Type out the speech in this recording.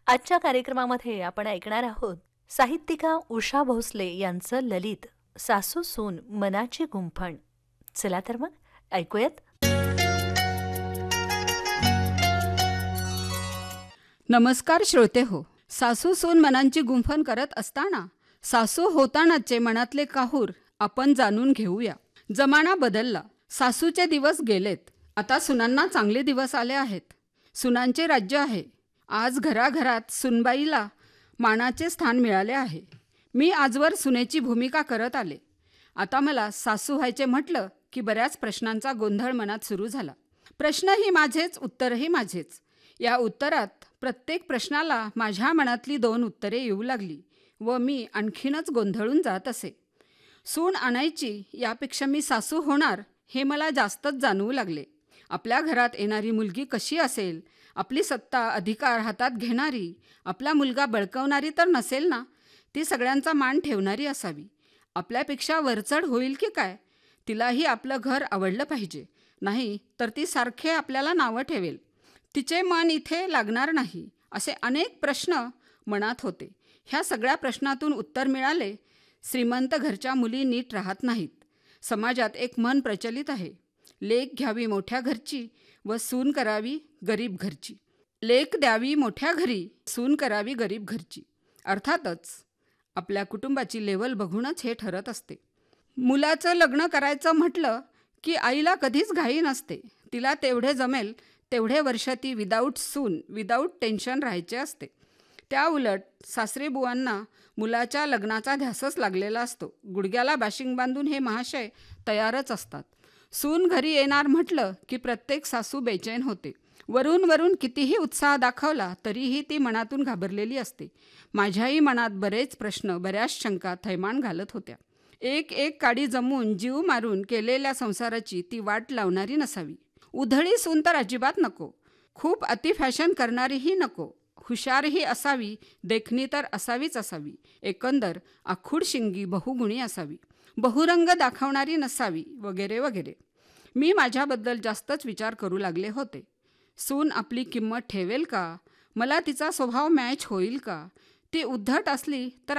आजच्या कार्यक्रमामध्ये आपण ऐकणार आहोत साहित्यिका उषा भोसले यांचं ललित सासू सून मनाची गुंफण. चला तर मग ऐकूयात. नमस्कार श्रोते हो. सासू सून मनांची गुंफण करत असताना सासू होतानाचे मनातले काहूर आपण जाणून घेऊया. जमाना बदलला, सासूचे दिवस गेलेत, आता सुनांना चांगले दिवस आले आहेत. सुनांचे राज्य आहे. आज घराघरात सुनबाईला मानाचे स्थान मिळाले आहे. मी आजवर सुनेची भूमिका करत आले. आता मला सासू व्हायचे म्हटलं की बऱ्याच प्रश्नांचा गोंधळ मनात सुरू झाला. प्रश्नही माझेच, उत्तरही माझेच. या उत्तरात प्रत्येक प्रश्नाला माझ्या मनातली 2 उत्तरे येऊ लागली व मी आणखीनच गोंधळून जात असे. सून आणायची यापेक्षा मी सासू होणार हे मला जास्तच जाणवू लागले. आपल्या घरात येणारी मुलगी कशी असेल, आपली सत्ता अधिकार हातात घेणारी, आपला मुलगा बळकवणारी तर नसेल ना. ती सगळ्यांचा मान ठेवणारी असावी. आपल्यापेक्षा वरचढ होईल की काय. तिलाही आपलं घर आवडलं पाहिजे, नाही तर ती सारखे आपल्याला नावं ठेवेल. तिचे मन इथे लागणार नाही. असे अनेक प्रश्न मनात होते. ह्या सगळ्या प्रश्नातून उत्तर मिळाले, श्रीमंत घरच्या मुली नीट राहत नाहीत. समाजात एक मन प्रचलित आहे, लेक घ्यावी मोठ्या घरची व सून करावी गरीब घरची. लेक द्यावी मोठ्या घरी, सून करावी गरीब घरची. अर्थातच आपल्या कुटुंबाची लेवल बघूनच हे ठरत असते. मुलाचं लग्न करायचं म्हटलं की आईला कधीच घाई नसते. तिला तेवढे जमेल तेवढे वर्ष ती विदाऊट सून, विदाऊट टेन्शन राहायचे असते. त्या उलट सासरेबुवांना मुलाच्या लग्नाचा ध्यासच लागलेला असतो. गुडघ्याला बाशिंग बांधून हे महाशय तयारच असतात. सून घरी येणार म्हटलं की प्रत्येक सासू बेचैन होते. वरून वरून कितीही उत्साह दाखवला तरीही ती मनातून घाबरलेली असते. माझ्याही मनात बरेच प्रश्न, बऱ्याच शंका थैमान घालत होत्या. एक एक काडी जमवून जीव मारून केलेल्या संसाराची ती वाट लावणारी नसावी. उधळी सून तर अजिबात नको. खूप अति फॅशन करणारीही नको. हुशारही असावी, देखणी तर असावीच असावी. एकंदर आखूड शिंगी बहुगुणी असावी. बहुरंग दाखवणारी नसावी, वगैरे वगैरे. मी माझ्याबद्दल जास्तच विचार करू लागले होते. सून आपली किंमत ठेवेल का? मला तिचा स्वभाव मॅच होईल का? ती उद्धट असली तर